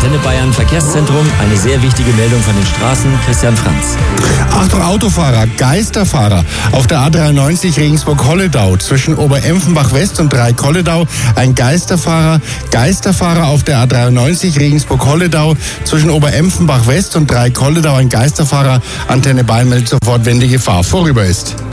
Antenne Bayern Verkehrszentrum. Eine sehr wichtige Meldung von den Straßen. Christian Franz. Achtung Autofahrer, Geisterfahrer. Auf der A93 Regensburg-Holledau zwischen Oberempfenbach-West und Drei-Kolledau ein Geisterfahrer auf der A93 Regensburg-Holledau zwischen Oberempfenbach-West und Drei-Kolledau ein Geisterfahrer. Antenne Bayern meldet sofort, wenn die Gefahr vorüber ist.